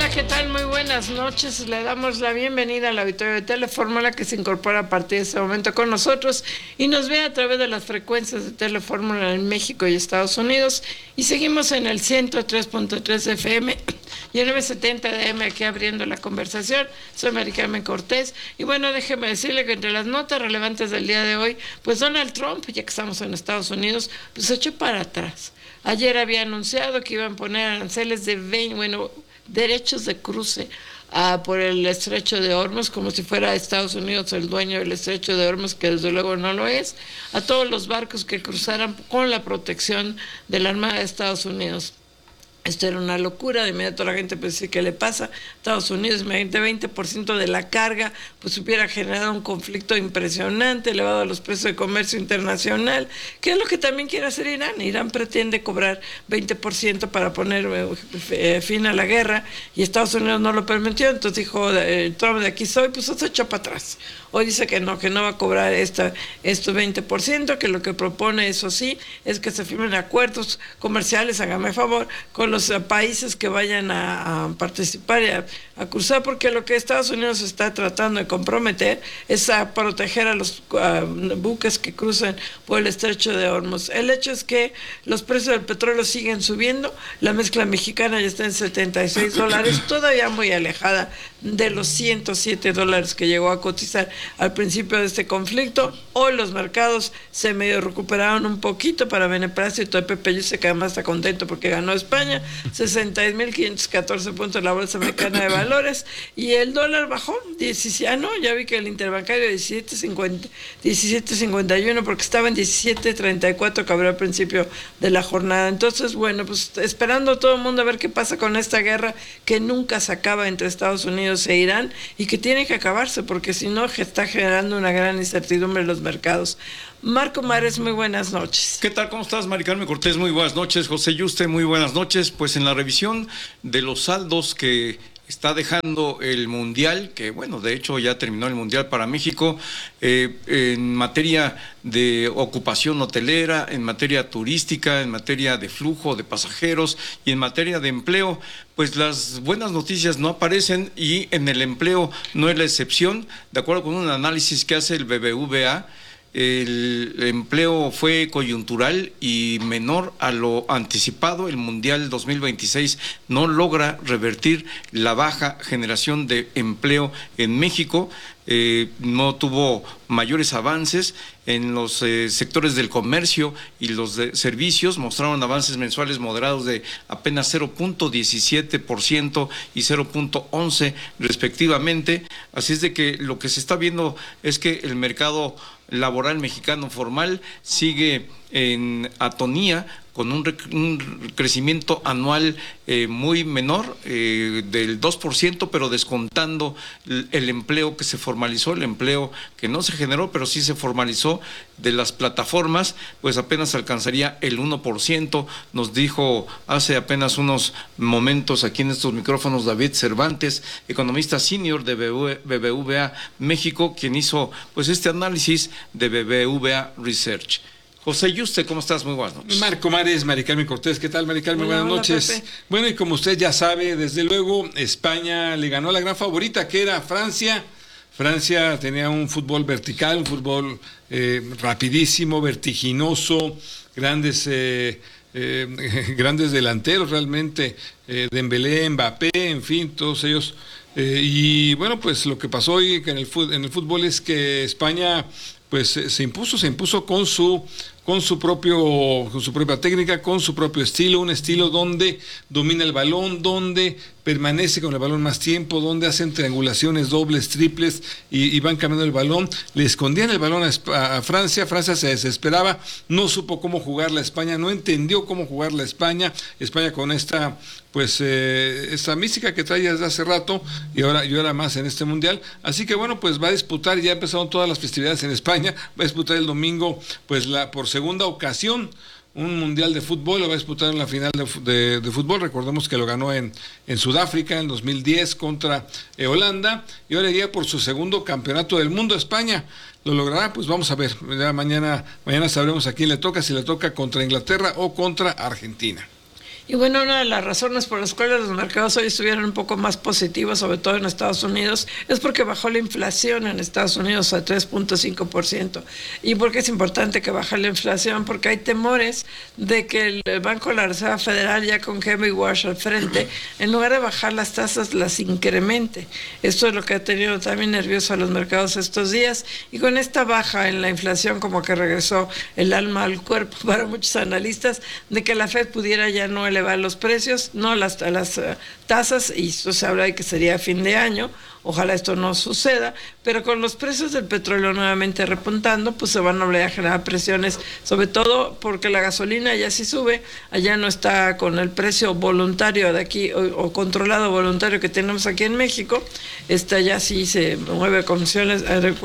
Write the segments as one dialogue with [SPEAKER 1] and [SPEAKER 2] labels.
[SPEAKER 1] Hola, ¿qué tal? Muy buenas noches. Le damos la bienvenida al auditorio de Telefórmula que se incorpora a partir de este momento con nosotros y nos ve a través de las frecuencias de Telefórmula en México y Estados Unidos. Y seguimos en el 103.3 FM y el 970 de AM aquí abriendo la conversación. Soy Mari Carmen Cortés. Y bueno, déjeme decirle que entre las notas relevantes del día de hoy, pues Donald Trump, ya que estamos en Estados Unidos, pues se echó para atrás. Ayer había anunciado que iban a poner aranceles de derechos de cruce por el estrecho de Hormuz, como si fuera Estados Unidos el dueño del estrecho de Hormuz, que desde luego no lo es, a todos los barcos que cruzaran con la protección de la Armada de Estados Unidos. Esto era una locura, de inmediato la gente pensó, ¿qué le pasa? Estados Unidos, imagínate, 20% de la carga, pues hubiera generado un conflicto impresionante, elevado a los precios de comercio internacional, que es lo que también quiere hacer Irán. Irán pretende cobrar 20% para poner fin a la guerra, y Estados Unidos no lo permitió, entonces dijo, Trump, de aquí soy, pues se echó para atrás. Hoy dice que no va a cobrar estos 20%, que lo que propone, eso sí, es que se firmen acuerdos comerciales, hágame favor, con los países que vayan a participar y a cruzar, porque lo que Estados Unidos está tratando de comprometer es a proteger a los buques que cruzan por el estrecho de Hormuz. El hecho es que los precios del petróleo siguen subiendo, la mezcla mexicana ya está en $76, todavía muy alejada de los $107 que llegó a cotizar al principio de este conflicto. Hoy los mercados se medio recuperaron un poquito para beneplácito de Pepe Yuce, que además está contento porque ganó España, 66.514 puntos en la Bolsa Mexicana de Valores, y el dólar bajó, ya vi que el interbancario 17.51, porque estaba en 17.34 que abrió al principio de la jornada. Entonces, bueno, pues esperando todo el mundo a ver qué pasa con esta guerra que nunca se acaba entre Estados Unidos e Irán y que tiene que acabarse, porque si no está generando una gran incertidumbre en los mercados. Marco Mares, muy buenas noches.
[SPEAKER 2] ¿Qué tal? ¿Cómo estás, Mari Carmen Cortés? Muy buenas noches. José Yuste, muy buenas noches. Pues en la revisión de los saldos que está dejando el Mundial, que bueno, de hecho ya terminó el Mundial para México, en materia de ocupación hotelera, en materia turística, en materia de flujo de pasajeros y en materia de empleo, pues las buenas noticias no aparecen, y en el empleo no es la excepción. De acuerdo con un análisis que hace el BBVA, el empleo fue coyuntural y menor a lo anticipado. El Mundial 2026 no logra revertir la baja generación de empleo en México. No tuvo mayores avances en los sectores del comercio y los de servicios. Mostraron avances mensuales moderados de apenas 0.17% y 0.11% respectivamente. Así es de que lo que se está viendo es que el mercado laboral mexicano formal sigue en atonía, con un crecimiento anual muy menor, del 2%, pero descontando el empleo que se formalizó, el empleo que no se generó, pero sí se formalizó de las plataformas, pues apenas alcanzaría el 1%, nos dijo hace apenas unos momentos aquí en estos micrófonos David Cervantes, economista senior de BBVA México, quien hizo pues este análisis de BBVA Research. José Yuste, ¿cómo estás? Muy buenas noches.
[SPEAKER 3] Marco Mares, Mari Carmen Cortés, ¿qué tal, Mari Carmen? Buenas noches. Pepe. Bueno, y como usted ya sabe, desde luego, España le ganó a la gran favorita, que era Francia. Francia tenía un fútbol vertical, un fútbol rapidísimo, vertiginoso, grandes delanteros realmente, Dembélé, Mbappé, en fin, todos ellos. Y bueno, pues lo que pasó hoy en el fútbol es que España pues se impuso con su propia técnica, con su propio estilo, un estilo donde domina el balón, donde permanece con el balón más tiempo, donde hacen triangulaciones dobles, triples y van cambiando el balón. Le escondían el balón a Francia. Francia se desesperaba, no supo cómo jugarla a España, no entendió cómo jugarla a España con esta mística que trae desde hace rato y ahora más en este mundial. Así que bueno, pues va a disputar, ya empezaron todas las festividades en España, va a disputar el domingo pues por segunda ocasión un mundial de fútbol, lo va a disputar en la final de fútbol. Recordemos que lo ganó en Sudáfrica en 2010 contra Holanda, y ahora iría por su segundo campeonato del mundo. España lo logrará, pues vamos a ver, ya mañana sabremos a quién le toca, si le toca contra Inglaterra o contra Argentina.
[SPEAKER 1] Y bueno, una de las razones por las cuales los mercados hoy estuvieron un poco más positivos, sobre todo en Estados Unidos, es porque bajó la inflación en Estados Unidos a 3.5%. ¿Y por qué es importante que baje la inflación? Porque hay temores de que el Banco de la Reserva Federal, ya con Henry Wash al frente, en lugar de bajar las tasas, las incremente. Esto es lo que ha tenido también nervioso a los mercados estos días. Y con esta baja en la inflación, como que regresó el alma al cuerpo para muchos analistas, de que la Fed pudiera ya no elevar los precios, no las tasas, y esto se habla de que sería a fin de año. Ojalá esto no suceda, pero con los precios del petróleo nuevamente repuntando, pues se van a volver a generar presiones, sobre todo porque la gasolina ya sí sube, allá no está con el precio voluntario de aquí o controlado voluntario que tenemos aquí en México, ya sí se mueve condiciones,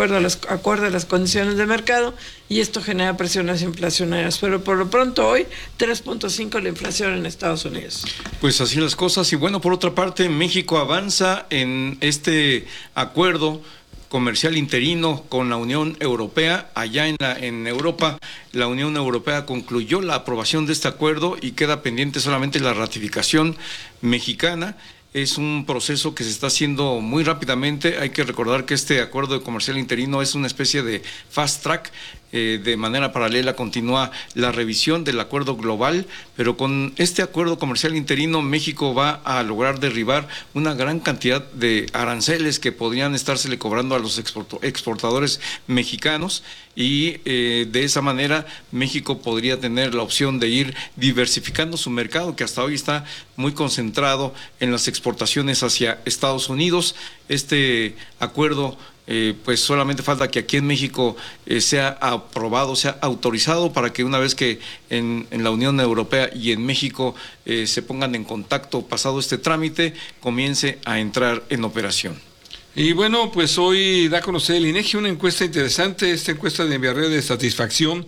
[SPEAKER 1] acorde a las condiciones de mercado, y esto genera presiones inflacionarias, pero por lo pronto hoy 3.5 la inflación en Estados Unidos.
[SPEAKER 2] Pues así las cosas. Y bueno, por otra parte, México avanza en este acuerdo comercial interino con la Unión Europea. Allá en Europa, la Unión Europea concluyó la aprobación de este acuerdo y queda pendiente solamente la ratificación mexicana. Es un proceso que se está haciendo muy rápidamente. Hay que recordar que este acuerdo comercial interino es una especie de fast track. De manera paralela continúa la revisión del acuerdo global, pero con este acuerdo comercial interino México va a lograr derribar una gran cantidad de aranceles que podrían estársele cobrando a los exportadores mexicanos, y de esa manera México podría tener la opción de ir diversificando su mercado, que hasta hoy está muy concentrado en las exportaciones hacia Estados Unidos. Este acuerdo pues solamente falta que aquí en México sea aprobado, sea autorizado, para que una vez que en la Unión Europea y en México se pongan en contacto pasado este trámite, comience a entrar en operación.
[SPEAKER 3] Y bueno, pues hoy da a conocer el INEGI una encuesta interesante, esta encuesta de enviaré de satisfacción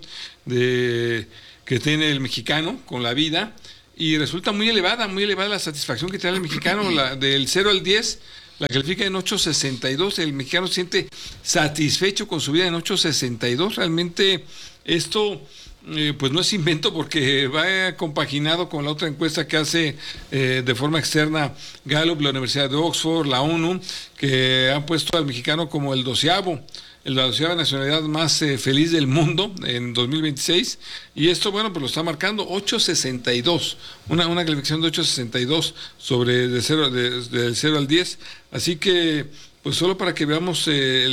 [SPEAKER 3] que tiene el mexicano con la vida, y resulta muy elevada la satisfacción que tiene el mexicano, del 0 al 10. La califica en 8.62, el mexicano se siente satisfecho con su vida en 8.62. Realmente esto pues no es invento, porque va compaginado con la otra encuesta que hace de forma externa Gallup, la Universidad de Oxford, la ONU, que han puesto al mexicano como la 12ª nacionalidad más feliz del mundo en 2026, y esto, bueno, pues lo está marcando 8.62, una calificación de 8.62 sobre del 0 al 10, así que, pues solo para que veamos,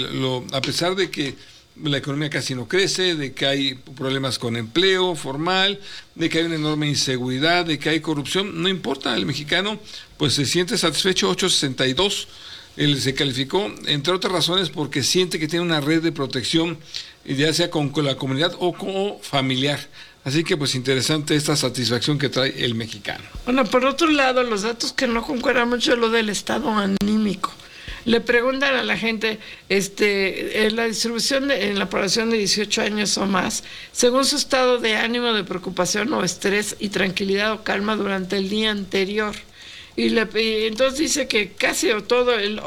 [SPEAKER 3] a pesar de que la economía casi no crece, de que hay problemas con empleo formal, de que hay una enorme inseguridad, de que hay corrupción, no importa, el mexicano pues se siente satisfecho. 8.62 él se calificó, entre otras razones, porque siente que tiene una red de protección, ya sea con la comunidad o como familiar. Así que pues interesante esta satisfacción que trae el mexicano.
[SPEAKER 1] Bueno, por otro lado, los datos que no concuerdan mucho es lo del estado anímico. Le preguntan a la gente, en la distribución en la población de 18 años o más, según su estado de ánimo, de preocupación o estrés y tranquilidad o calma durante el día anterior. Y entonces dice que casi todo, el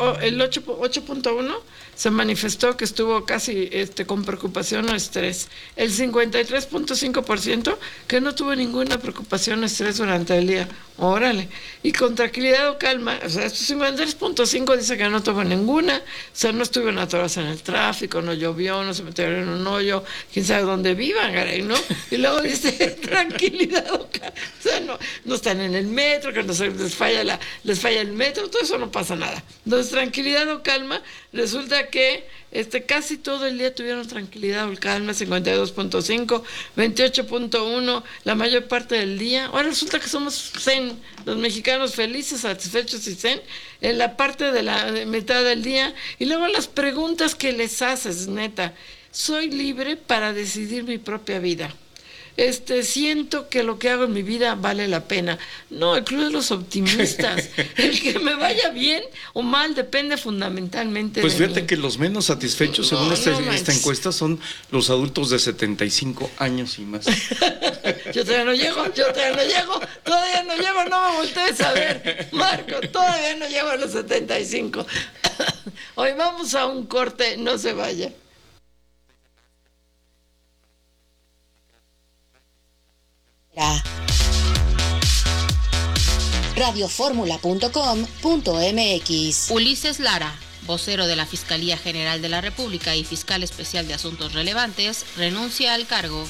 [SPEAKER 1] 8.1 se manifestó que estuvo casi con preocupación o estrés. El 53.5% que no tuvo ninguna preocupación o estrés durante el día. Órale. Y con tranquilidad o calma, o sea, estos 53.5 dice que no tuvo ninguna, o sea, no estuvieron atorados en el tráfico, no llovió, no se metieron en un hoyo, quién sabe dónde vivan, caray, ¿no? Y luego dice tranquilidad o calma, o sea, no están en el metro, que no se les falla el metro, todo eso no pasa nada. Entonces, tranquilidad o calma, resulta que casi todo el día tuvieron tranquilidad o calma, 52.5, 28.1 la mayor parte del día. Ahora resulta que somos zen, los mexicanos felices, satisfechos y zen, en la parte de la mitad del día. Y luego las preguntas que les haces, neta, soy libre para decidir mi propia vida. Siento que lo que hago en mi vida vale la pena. No, el club de los optimistas. El que me vaya bien o mal depende fundamentalmente
[SPEAKER 2] pues
[SPEAKER 1] de
[SPEAKER 2] fíjate
[SPEAKER 1] mí.
[SPEAKER 2] Que los menos satisfechos según esta encuesta son los adultos de 75 años y más.
[SPEAKER 1] Yo todavía no llego, no me voltees a ver, Marco, todavía no llego a los 75. Hoy vamos a un corte, no se vaya.
[SPEAKER 4] radioformula.com.mx.
[SPEAKER 5] Ulises Lara, vocero de la Fiscalía General de la República y fiscal especial de Asuntos Relevantes, renuncia al cargo.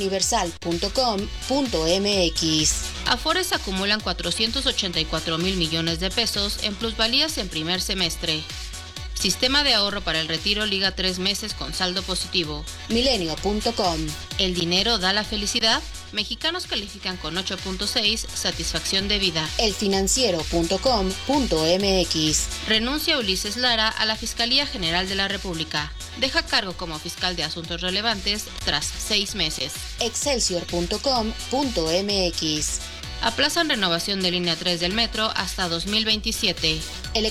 [SPEAKER 4] eluniversal.com.mx.
[SPEAKER 5] Afores acumulan 484,000 millones de pesos en plusvalías en primer semestre. Sistema de ahorro para el retiro liga 3 meses con saldo positivo.
[SPEAKER 4] Milenio.com.
[SPEAKER 5] ¿El dinero da la felicidad? Mexicanos califican con 8.6 satisfacción de vida.
[SPEAKER 4] elfinanciero.com.mx.
[SPEAKER 5] Renuncia Ulises Lara a la Fiscalía General de la República. Deja cargo como fiscal de Asuntos Relevantes tras 6 meses.
[SPEAKER 4] Excelsior.com.mx.
[SPEAKER 5] Aplazan renovación de línea 3 del metro hasta 2027.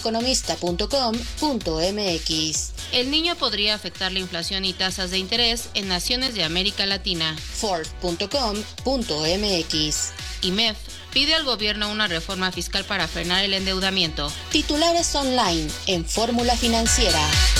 [SPEAKER 4] eleconomista.com.mx.
[SPEAKER 5] El niño podría afectar la inflación y tasas de interés en naciones de América Latina.
[SPEAKER 4] Forbes.com.mx.
[SPEAKER 5] IMEF pide al gobierno una reforma fiscal para frenar el endeudamiento.
[SPEAKER 4] Titulares online en Fórmula Financiera.